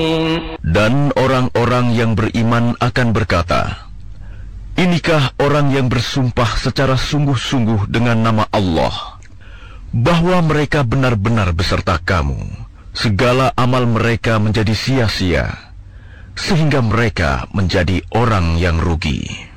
Dan orang-orang yang beriman akan berkata, inikah orang yang bersumpah secara sungguh-sungguh dengan nama Allah, bahwa mereka benar-benar beserta kamu, segala amal mereka menjadi sia-sia, sehingga mereka menjadi orang yang rugi.